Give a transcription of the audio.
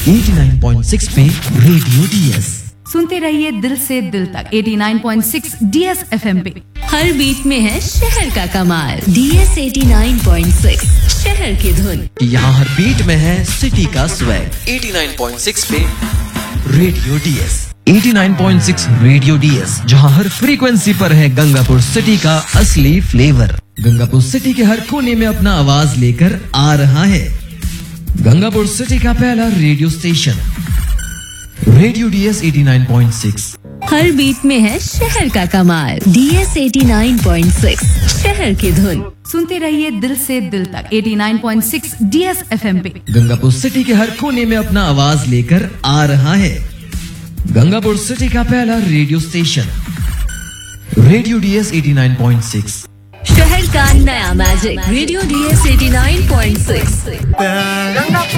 89.6 पे radio DS सुनते रहिए दिल से दिल तक 89.6 डीएस एफएम पे। हर बीट में है शहर का कमाल। डीएस 89.6 शहर की धुन। यहाँ हर बीट में है सिटी का स्वैग 89.6 पे रेडियो डीएस 89.6 रेडियो डीएस, जहाँ हर फ्रीक्वेंसी पर है गंगापुर सिटी का असली फ्लेवर। गंगापुर सिटी के हर कोने में अपना आवाज लेकर आ रहा है गंगापुर सिटी का पहला रेडियो स्टेशन रेडियो डीएस 89.6। हर बीट में है शहर का कमाल। डीएस 89.6 शहर की धुन। सुनते रहिए दिल से दिल तक 89.6 डीएस एफएम पे। गंगापुर सिटी के हर कोने में अपना आवाज लेकर आ रहा है गंगापुर सिटी का पहला रेडियो स्टेशन रेडियो डीएस 89.6। शहर का नया मैजिक रेडियो डीएस 89.6।